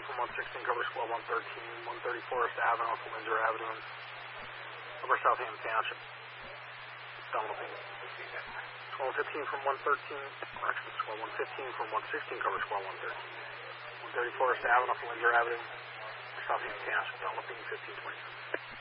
from 116, cover square 113, 130 Forest Avenue off Windsor Avenue, Upper Southampton Township. Developing. 1215 from 113, correction, square 115 from 116, cover square 113. 130 Forest Avenue off Windsor Avenue, Southampton Township, developing 1520.